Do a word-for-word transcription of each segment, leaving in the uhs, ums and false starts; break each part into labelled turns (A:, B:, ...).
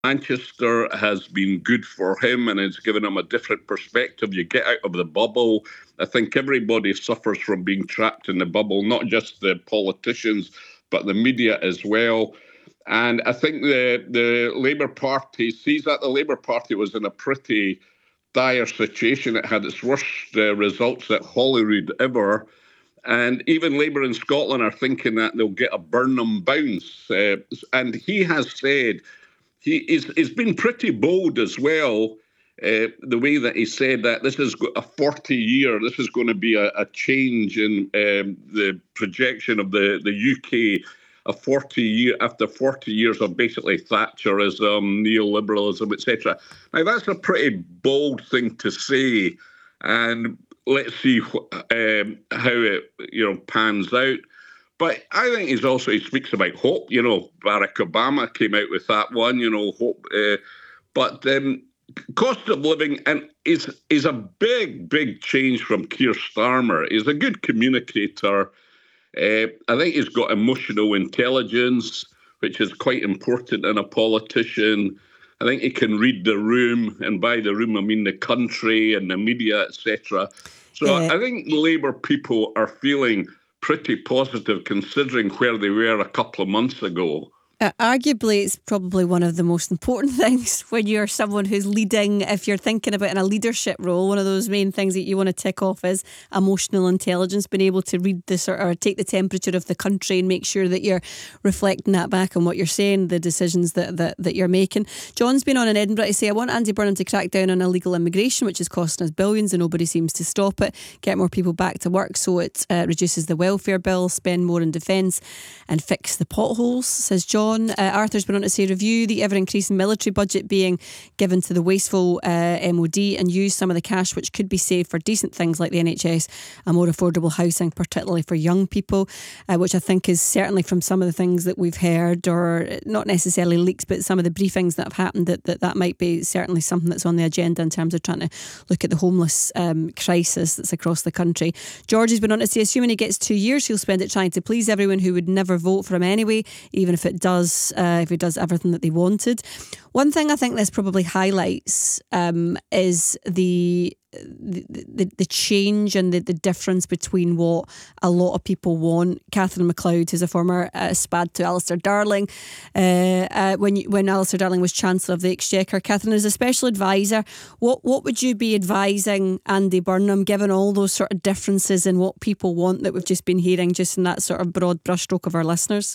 A: Manchester has been good for him and it's given him a different perspective. You get out of the bubble. I think everybody suffers from being trapped in the bubble, not just the politicians, but the media as well. And I think the, the Labour Party sees that the Labour Party was in a pretty dire situation. It had its worst uh, results at Holyrood ever. And even Labour in Scotland are thinking that they'll get a Burnham bounce. Uh, and he has said, he is he's been pretty bold as well, uh, the way that he said that this is a forty-year, this is going to be a, a change in um, the projection of the, the U K, a forty year after forty years of basically Thatcherism, neoliberalism, et cetera. Now, that's a pretty bold thing to say, and let's see um, how it you know pans out. But I think he's also, he speaks about hope. You know, Barack Obama came out with that one, you know, hope. Uh, but um, cost of living and is is a big, big change from Keir Starmer. He's a good communicator. Uh, I think he's got emotional intelligence, which is quite important in a politician. I think he can read the room, and by the room I mean the country and the media, et cetera. So yeah. I think Labour people are feeling pretty positive considering where they were a couple of months ago.
B: Uh, arguably, it's probably one of the most important things when you're someone who's leading. If you're thinking about in a leadership role, one of those main things that you want to tick off is emotional intelligence, being able to read this or, or take the temperature of the country and make sure that you're reflecting that back on what you're saying, the decisions that, that, that you're making. John's been on in Edinburgh to say, I want Andy Burnham to crack down on illegal immigration, which is costing us billions and nobody seems to stop it, get more people back to work so it uh, reduces the welfare bill, spend more in defence and fix the potholes, says John. Uh, Arthur's been on to say, review the ever-increasing military budget being given to the wasteful uh, M O D and use some of the cash which could be saved for decent things like the N H S and more affordable housing, particularly for young people, uh, which I think is certainly from some of the things that we've heard, or not necessarily leaks, but some of the briefings that have happened, that that, that might be certainly something that's on the agenda in terms of trying to look at the homeless um, crisis that's across the country. George has been on to say, assuming he gets two years, he'll spend it trying to please everyone who would never vote for him anyway, even if it does Uh, if he does everything that they wanted. One thing I think this probably highlights um, is the the, the the change and the, the difference between what a lot of people want. Catherine MacLeod, who's a former uh, spad to Alistair Darling, uh, uh, when you, when Alistair Darling was Chancellor of the Exchequer, Catherine, as a special advisor, what what would you be advising Andy Burnham, given all those sort of differences in what people want that we've just been hearing, just in that sort of broad brushstroke of our listeners?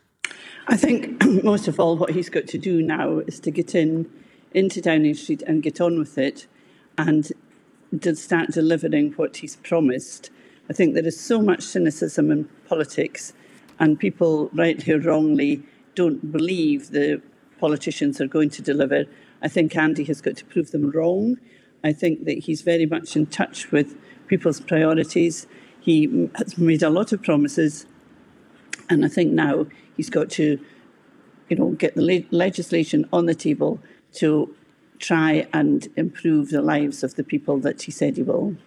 C: I think most of all what he's got to do now is to get in into Downing Street and get on with it and to start delivering what he's promised. I think there is so much cynicism in politics and people, rightly or wrongly, don't believe the politicians are going to deliver. I think Andy has got to prove them wrong. I think that he's very much in touch with people's priorities. He has made a lot of promises, and I think now he's got to, you know, get the le- legislation on the table to try and improve the lives of the people that he said he will.